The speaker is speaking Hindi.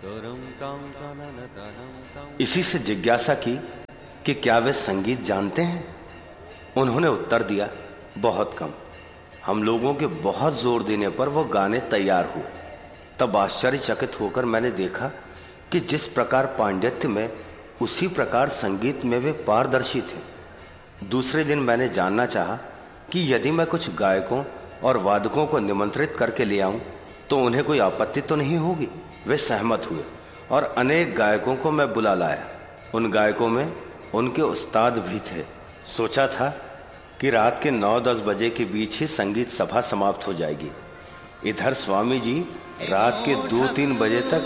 इसी से जिज्ञासा की कि क्या वे संगीत जानते हैं। उन्होंने उत्तर दिया, बहुत कम। हम लोगों के बहुत जोर देने पर वो गाने तैयार हुए। तब आश्चर्यचकित होकर मैंने देखा कि जिस प्रकार पांडित्य में, उसी प्रकार संगीत में वे पारदर्शी थे। दूसरे दिन मैंने जानना चाहा कि यदि मैं कुछ गायकों और वादकों को निमंत्रित करके ले आऊं तो उन्हें कोई आपत्ति तो नहीं होगी। वे सहमत हुए और अनेक गायकों को मैं बुला लाया। उन गायकों में उनके उस्ताद भी थे। सोचा था कि रात के 9-10 बजे के बीच ही संगीत सभा समाप्त हो जाएगी। इधर स्वामी जी रात के 2-3 बजे तक